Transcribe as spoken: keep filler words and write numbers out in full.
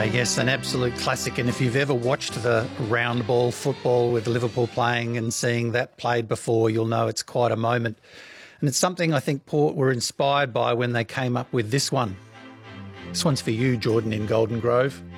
yes, an absolute classic. And if you've ever watched the round ball football with Liverpool playing and seeing that played before, you'll know it's quite a moment. And it's something I think Port were inspired by when they came up with this one. This one's for you, Jordan in Golden Grove.